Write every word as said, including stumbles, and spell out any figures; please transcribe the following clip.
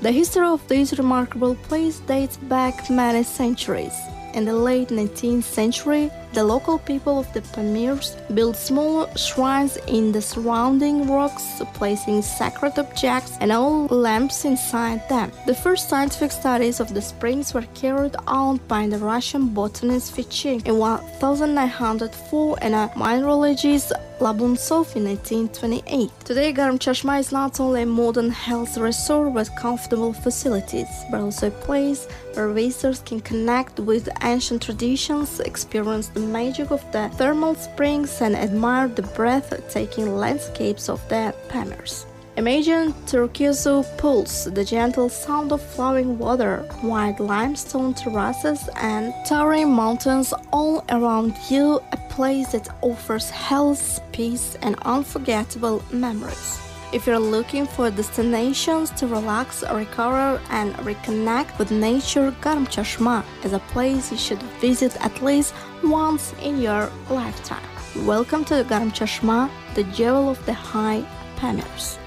The history of this remarkable place dates back many centuries. In the late nineteenth century, the local people of the Pamirs built small shrines in the surrounding rocks, placing sacred objects and oil lamps inside them. The first scientific studies of the springs were carried out by the Russian botanist Fichin in nineteen oh four and a mineralogist Lomonosov in nineteen twenty-eight. Today, Garam Chashma is not only a modern health resort with comfortable facilities, but also a place where visitors can connect with ancient traditions, experience the magic of the thermal springs, and admire the breathtaking landscapes of the Pamirs. Imagine turquoise pools, the gentle sound of flowing water, white limestone terraces, and towering mountains all around you, a place that offers health, peace, and unforgettable memories. If you're looking for destinations to relax, recover, and reconnect with nature, Garam Chashma is a place you should visit at least once in your lifetime. Welcome to Garam Chashma, the jewel of the High Pamirs.